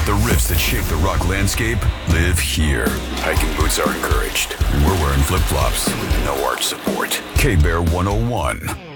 The riffs that shape the rock landscape live here. Hiking boots are encouraged. We're wearing flip-flops. No arch support. K-Bear 101.